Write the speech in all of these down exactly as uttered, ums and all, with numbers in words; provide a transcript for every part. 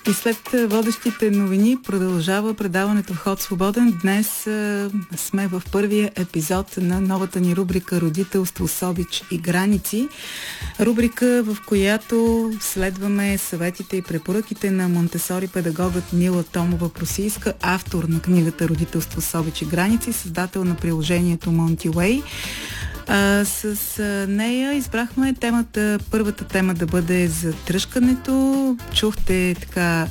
И след водещите новини продължава предаването в Ход свободен. Днес а, сме в първия епизод на новата ни рубрика Родителство с обич и граници. Рубрика, в която следваме съветите и препоръките на Монтесори педагогът Мила Томова-Просийска, автор на книгата Родителство с обич и граници, създател на приложението MontyWay. А, с а, нея избрахме темата, първата тема да бъде за тръшкането. Чухте така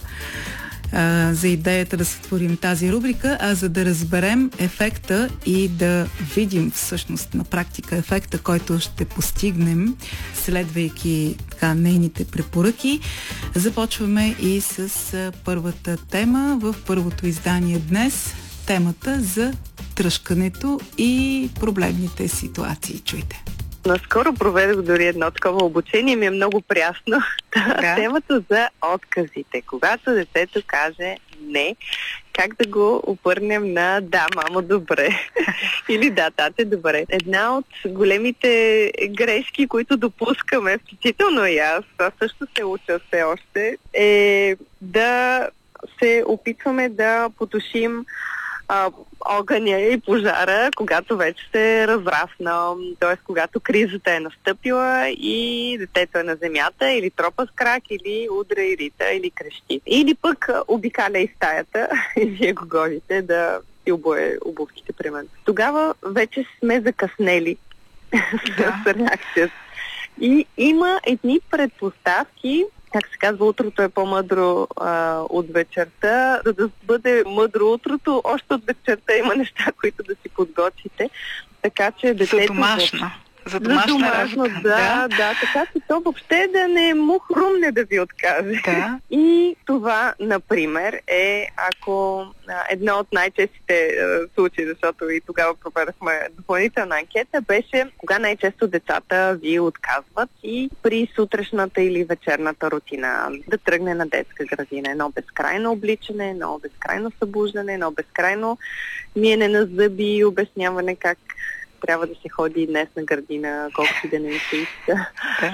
а, за идеята да сътворим тази рубрика, а за да разберем ефекта и да видим всъщност на практика ефекта, който ще постигнем, следвайки така нейните препоръки, започваме и с а, първата тема в първото издание днес. Темата за тръшкането и проблемните ситуации. Чуйте. Наскоро проведох дори едно такова обучение, ми е много прясно. Да. Темата за отказите. Когато детето каже не, как да го обърнем на да, мамо, добре. Или да, тате, добре. Една от големите грешки, които допускаме, включително и аз, аз също се уча все още, е да се опитваме да потушим А, огъня и пожара, когато вече се е разраснал, т.е. когато кризата е настъпила и детето е на земята, или тропа с крак, или удра и рита, или крещи. Или пък обикаля из стаята и вие го гоните да си обое обувките, примерно. Тогава вече сме закъснели да. с реакцията. И има едни предпоставки, как се казва, утрото е по-мъдро а, от вечерта. За да бъде мъдро утрото, още от вечерта има неща, които да си подготвите. Така че детето... За домашна. За домашна, за домашна да, да, да. Така че то въобще да не му хрумне да ви откаже. Да. И това, например, е ако а, едно от най-честите а, случаи, защото и тогава проведахме допълнителна анкета, беше кога най-често децата ви отказват и при сутрешната или вечерната рутина да тръгне на детска градина. Едно безкрайно обличане, едно безкрайно събуждане, едно безкрайно миене на зъби и обясняване как трябва да се ходи днес на градина, колкото да не се иска.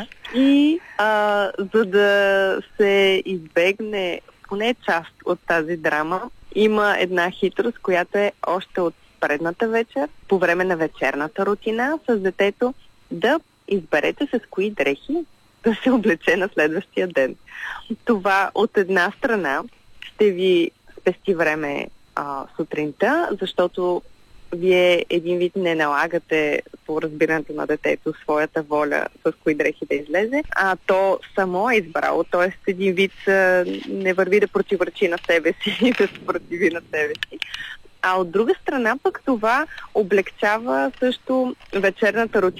И а, за да се избегне поне част от тази драма, има една хитрост, която е още от предната вечер, по време на вечерната рутина, с детето да изберете с кои дрехи да се облече на следващия ден. Това от една страна ще ви спести време а, сутринта, защото вие един вид не налагате по разбирането на детето своята воля с кои дрехи да излезе, а то само е избрало, т.е. един вид не върви да противоречи на себе си и да се противи на себе си. А от друга страна пък това облегчава също вечерната рутина.